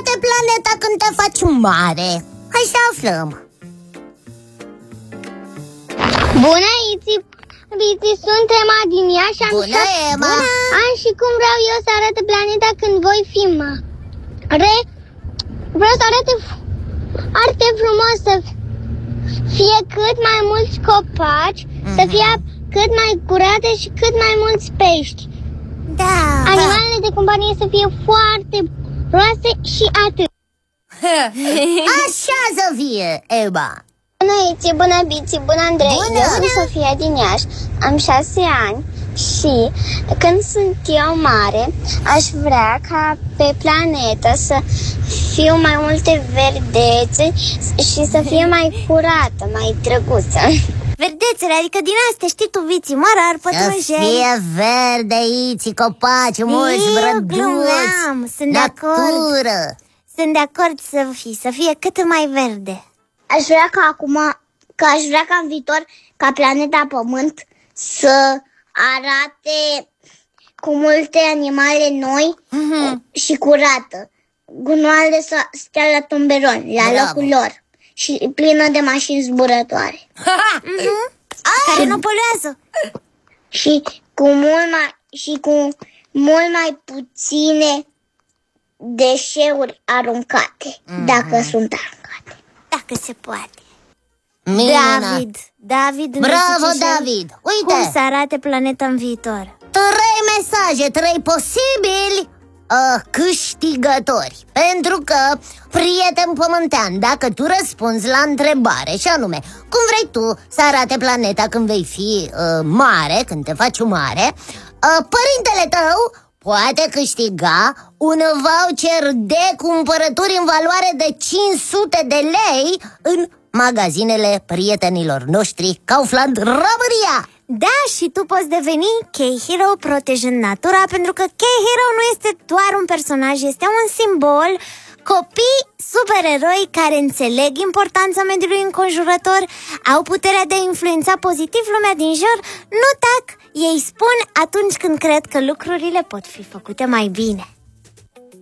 arate planeta când te faci mare? Hai să aflăm. Bună, Iți, sunt Emma din Iași. Bună, Emma! Și cum vreau eu să arate planeta când voi fi mare? Vreau să arate foarte frumos, să fie cât mai mulți copaci, să fie cât mai curate și cât mai mulți pești. Da. Animalele de companie să fie foarte roase și atât. Așa să fie, Emma. Bună, Iți, bună, Biți, bună, Andrei. Bună. Eu sunt Sofia din Iași, am 6 ani și când sunt eu mare, aș vrea ca pe planetă să fiu mai multe verdețe și să fie mai curată, mai drăguță. Verdețele, adică din astea, știi tu, viții, mărar, pătrunjeni. Să fie verde, Iți, copaci, mulți, brăduți, sunt de acord. natură. Sunt de acord să fie cât mai verde. Aș vrea ca în viitor, ca planeta Pământ să arate cu multe animale noi și curată. Gunoaiele să stea la tomberon, la locul lor, și plină de mașini zburătoare. Care nu poluează. Și cu mult mai puține deșeuri aruncate, dacă sunt aruncate. Dacă se poate. Minunat. David, Bravo, David. Uite, cum să arate planeta în viitor? 3 mesaje, 3 posibili câștigători. Pentru că, prieten pământean, dacă tu răspunzi la întrebare, și anume, cum vrei tu să arate planeta când vei fi mare, când te faci mare, părintele tău poate câștiga un voucher de cumpărături în valoare de 500 de lei în magazinele prietenilor noștri Kaufland România. Da, și tu poți deveni K-Hero protejând natura, pentru că K-Hero nu este doar un personaj, este un simbol. Copii supereroi care înțeleg importanța mediului înconjurător, au puterea de a influența pozitiv lumea din jur, nu tac, ei spun atunci când cred că lucrurile pot fi făcute mai bine.